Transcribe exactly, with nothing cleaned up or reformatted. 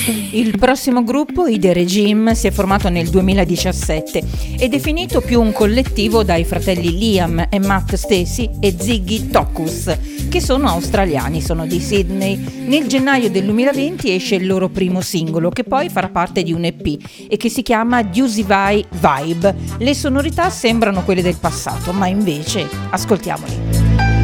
Il prossimo gruppo, i The Regime, si è formato nel duemiladiciassette e definito più un collettivo dai fratelli Liam e Matt Stacey e Ziggy Tokus, che sono australiani, sono di Sydney. Nel gennaio del duemilaventi esce il loro primo singolo, che poi farà parte di un E P e che si chiama Dusivai Vibe. Le sonorità sembrano quelle del passato, ma invece ascoltiamoli.